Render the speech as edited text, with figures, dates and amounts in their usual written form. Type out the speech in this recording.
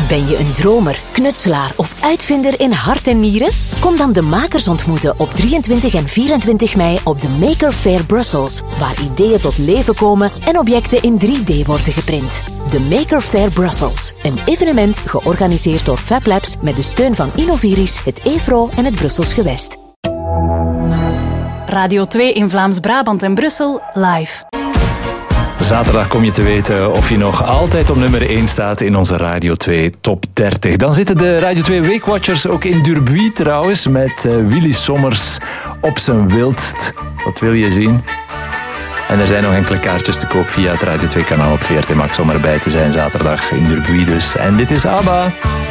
Ben je een dromer, knutselaar of uitvinder in hart en nieren? Kom dan de makers ontmoeten op 23 en 24 mei op de Maker Faire Brussels, waar ideeën tot leven komen en objecten in 3D worden geprint. De Maker Faire Brussels, een evenement georganiseerd door Fab Labs met de steun van Innoviris, het EFRO en het Brussels Gewest. Radio 2 in Vlaams-Brabant en Brussel, live. Zaterdag kom je te weten of je nog altijd op nummer 1 staat in onze Radio 2 Top 30. Dan zitten de Radio 2 Weekwatchers ook in Durbuy trouwens, met Willy Sommers op zijn wildst. Wat wil je zien? En er zijn nog enkele kaartjes te koop via het Radio 2 kanaal op VRT Max om erbij te zijn zaterdag in Durbuy dus. En dit is ABBA.